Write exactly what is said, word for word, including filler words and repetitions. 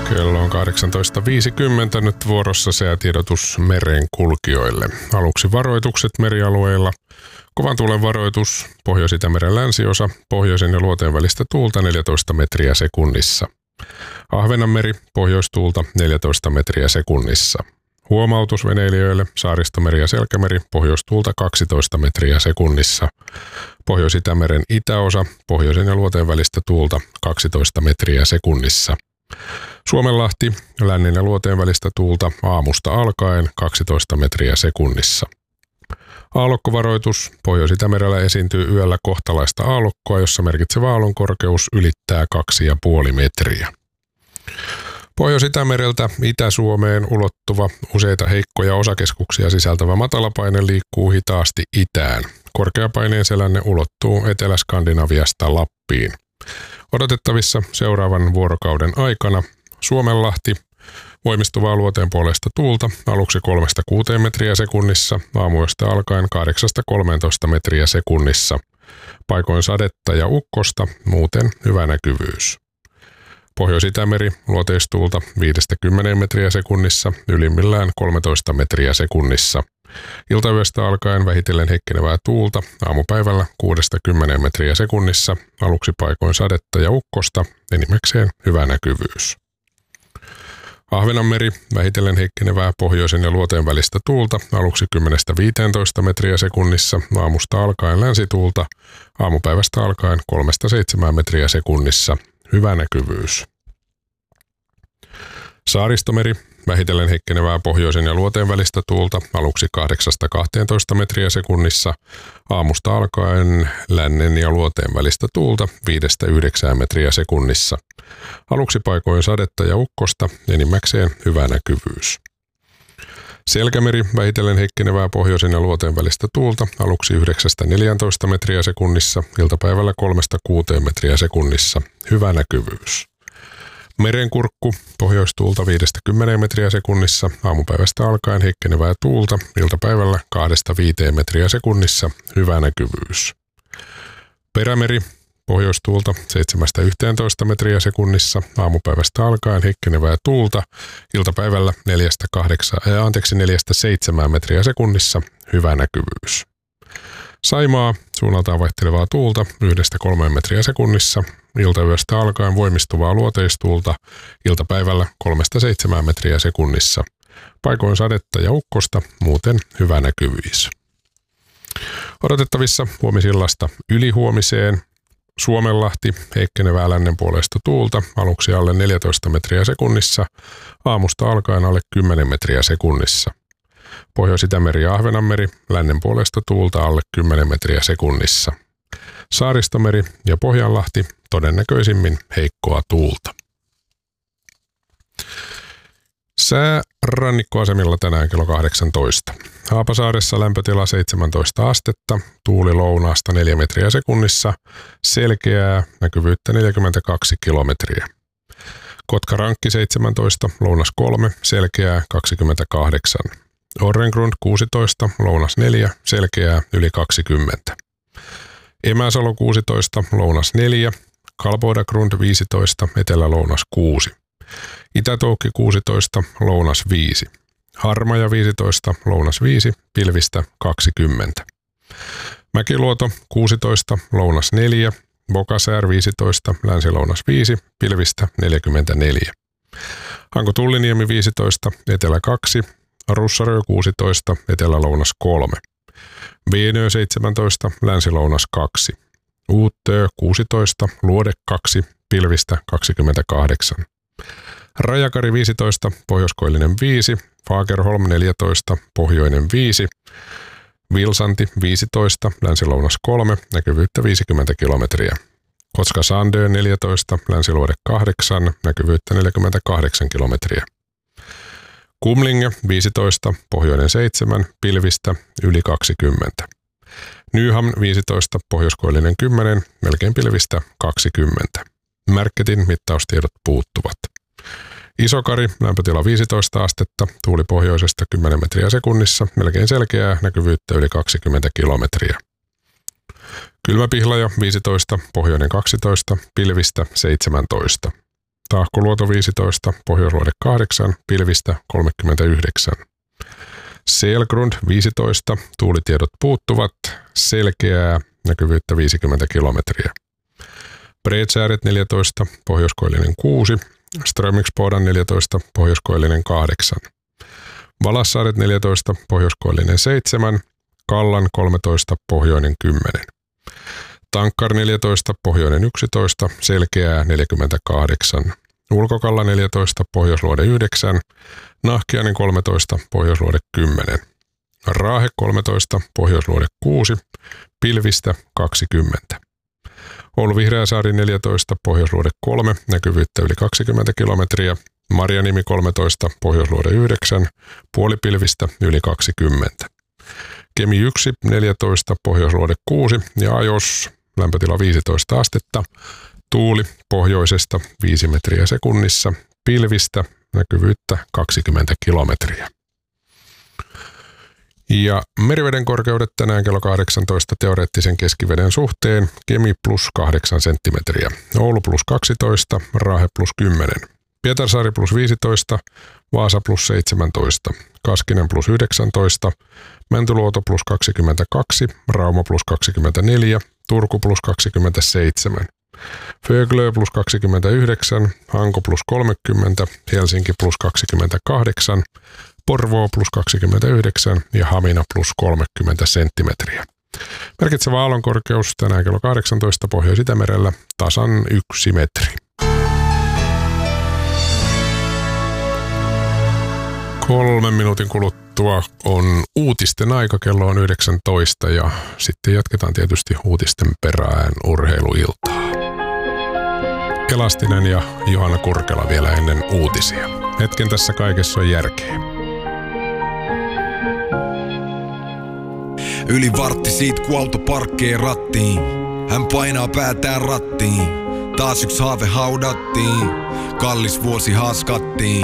Kello on kahdeksantoista viisikymmentä, nyt vuorossa säätiedotus merenkulkijoille. Aluksi varoitukset merialueilla. Kovan tuulen varoitus, Pohjois-Itämeren länsiosa, pohjoisen ja luoteen välistä tuulta neljätoista metriä sekunnissa. Ahvenanmeri, pohjoistuulta neljätoista metriä sekunnissa. Huomautus veneilijöille, Saaristomeri ja Selkämeri, pohjoistuulta kaksitoista metriä sekunnissa. Pohjois-Itämeren itäosa, pohjoisen ja luoteen välistä tuulta kaksitoista metriä sekunnissa. Suomenlahti, lännen ja luoteen välistä tuulta aamusta alkaen kaksitoista metriä sekunnissa. Aallokkovaroitus, Pohjois-Itämerellä esiintyy yöllä kohtalaista aallokkoa, jossa merkitsevä aallon korkeus ylittää kaksi pilkku viisi metriä. Pohjois-Itämereltä Itä-Suomeen ulottuva useita heikkoja osakeskuksia sisältävä matalapaine liikkuu hitaasti itään. Korkeapaineen selänne ulottuu Etelä-Skandinaviasta Lappiin. Odotettavissa seuraavan vuorokauden aikana Suomenlahti, voimistuvaa luoteen puolesta tuulta, aluksi kolmesta kuuteen metriä sekunnissa, aamuyöstä alkaen kahdeksasta kolmeentoista metriä sekunnissa. Paikoin sadetta ja ukkosta, muuten hyvä näkyvyys. Pohjois-Itämeri, luoteistuulta viidestä kymmeneen metriä sekunnissa, ylimmillään kolmetoista metriä sekunnissa. Iltayöstä alkaen vähitellen heikkenevää tuulta, aamupäivällä kuudesta kymmeneen metriä sekunnissa, aluksi paikoin sadetta ja ukkosta, enimmäkseen hyvä näkyvyys. Ahvenanmeri, vähitellen heikkenevää pohjoisen ja luoteen välistä tuulta, aluksi kymmenestä viiteentoista metriä sekunnissa, aamusta alkaen länsituulta, aamupäivästä alkaen kolmesta seitsemään metriä sekunnissa, hyvä näkyvyys. Saaristomeri, vähitellen heikkenevää pohjoisen ja luoteen välistä tuulta, aluksi kahdeksasta kahteentoista metriä sekunnissa, aamusta alkaen lännen ja luoteen välistä tuulta viidestä yhdeksään metriä sekunnissa. Aluksi paikoin sadetta ja ukkosta, enimmäkseen hyvä näkyvyys. Selkämeri, vähitellen heikkenevää pohjoisen ja luoteen välistä tuulta, aluksi yhdeksästä neljääntoista metriä sekunnissa, iltapäivällä kolmesta kuuteen metriä sekunnissa, hyvä näkyvyys. Merenkurkku, pohjoistuulta viidestä kymmeneen metriä sekunnissa, aamupäivästä alkaen heikkenevää tuulta, iltapäivällä kahdesta viiteen metriä sekunnissa, hyvä näkyvyys. Perämeri, pohjoistuulta seitsemästä yhteentoista metriä sekunnissa, aamupäivästä alkaen heikkenevää tuulta, iltapäivällä neljästä seitsemään metriä sekunnissa, hyvä näkyvyys. Saimaa, suunnaltaan vaihtelevaa tuulta yhdestä kolmeen metriä sekunnissa, iltayöstä alkaen voimistuvaa luoteistuulta, iltapäivällä kolmesta seitsemään metriä sekunnissa. Paikoin sadetta ja ukkosta, muuten hyvä näkyvyys. Odotettavissa huomisillasta ylihuomiseen. Suomenlahti, heikkenevää lännen puolesta tuulta, aluksi alle neljätoista metriä sekunnissa, aamusta alkaen alle kymmenen metriä sekunnissa. Pohjois-Itämeri ja Ahvenanmeri, lännen puolesta tuulta alle kymmenen metriä sekunnissa. Saaristomeri ja Pohjanlahti, todennäköisimmin heikkoa tuulta. Sää rannikkoasemilla tänään kello kahdeksantoista. Haapasaaressa lämpötila seitsemäntoista astetta, tuuli lounaasta neljä metriä sekunnissa, selkeää, näkyvyyttä neljäkymmentäkaksi kilometriä. Kotkarankki seitsemäntoista, lounas kolme, selkeää kaksikymmentäkahdeksan. Orrengrund kuusitoista, lounas neljä, selkeää yli kaksikymmentä. Emäsalo kuusitoista, lounas neljä, Kalbodagrund viisitoista, etelä-lounas kuusi. Itätoukki kuusitoista, lounas viisi. Harmaja viisitoista, lounas viisi, pilvistä kaksikymmentä. Mäkiluoto kuusitoista, lounas neljä, Bokasär viisitoista, länsi-lounas viisi, pilvistä neljäkymmentäneljä. Hanko-Tulliniemi viisitoista, etelä kaksi, Russarö kuusitoista, etelä-lounas kolme. Veenö seitsemäntoista, länsi-lounas kaksi. Uuttö kuusitoista, Luode kaksi, pilvistä kaksikymmentäkahdeksan. Rajakari viisitoista, pohjoiskoillinen viisi, Fagerholm neljätoista, pohjoinen viisi. Vilsanti viisitoista, länsi-lounas kolme, näkyvyyttä viisikymmentä kilometriä. Kotka-Sandö neljätoista, länsi-luode kahdeksan, näkyvyyttä neljäkymmentäkahdeksan kilometriä. Kumlinge viisitoista, pohjoinen seitsemän, pilvistä yli kaksikymmentä. Nyham viisitoista, pohjoiskoillinen kymmenen, melkein pilvistä kaksikymmentä. Märketin mittaustiedot puuttuvat. Isokari, lämpötila viisitoista astetta, tuuli pohjoisesta kymmenen metriä sekunnissa, melkein selkeää, näkyvyyttä yli kaksikymmentä kilometriä. Kylmäpihlaja viisitoista, pohjoinen kaksitoista, pilvistä seitsemäntoista. Tahkoluoto viisitoista, pohjoisluode kahdeksan, pilvistä kolmekymmentäyhdeksän. Selgrund viisitoista, tuulitiedot puuttuvat, selkeää, näkyvyyttä viisikymmentä kilometriä. Bredsääret neljätoista, pohjoiskoillinen kuusi, Strömingsbodan neljätoista, pohjoiskoillinen kahdeksan. Valassaaret neljätoista, pohjoiskoillinen seitsemän, Kallan kolmetoista, pohjoinen kymmenen. Tankkar neljätoista, pohjoinen yksitoista, selkeää neljäkymmentäkahdeksan. Ulkokalla neljätoista, pohjoisluode yhdeksän, Nahkiainen kolmetoista, pohjoisluode kymmenen. Raahe kolmetoista, pohjoisluode kuusi, pilvistä kaksikymmentä. Oulu Vihreäsaari neljätoista, pohjoisluode kolme, näkyvyyttä yli kaksikymmentä kilometriä. Marjanimi kolmetoista, pohjoisluode yhdeksän, puolipilvistä yli kaksikymmentä. Kemi yksi, neljätoista, pohjoisluode kuusi ja Ajos, lämpötila viisitoista astetta. Tuuli pohjoisesta viisi metriä sekunnissa, pilvistä näkyvyyttä kaksikymmentä kilometriä. Ja meriveden korkeudet tänään kello kahdeksantoista teoreettisen keskiveden suhteen, Kemi plus kahdeksan senttimetriä, Oulu plus kaksitoista, Raahe plus kymmenen, Pietarsaari plus viisitoista, Vaasa plus seitsemäntoista, Kaskinen plus yhdeksäntoista, Mäntyluoto plus kaksikymmentäkaksi, Rauma plus kaksikymmentäneljä, Turku plus kaksikymmentäseitsemän, Föglö plus kaksikymmentäyhdeksän, Hanko plus kolmekymmentä, Helsinki plus kaksikymmentäkahdeksan, Porvoo plus kaksikymmentäyhdeksän ja Hamina plus kolmekymmentä senttimetriä. Merkitsevä aallonkorkeus tänään kello kahdeksantoista Pohjois-Itämerellä tasan yksi metri. Kolmen minuutin kuluttua on uutisten aika, kello on yhdeksäntoista ja sitten jatketaan tietysti uutisten perään urheiluiltaa. Elastinen ja Johanna Kurkela vielä ennen uutisia. Hetken tässä kaikessa on järkeä. Yli vartti siitä, kun auto parkkee rattiin. Hän painaa päätään rattiin. Taas yks haave haudattiin. Kallis vuosi haaskattiin.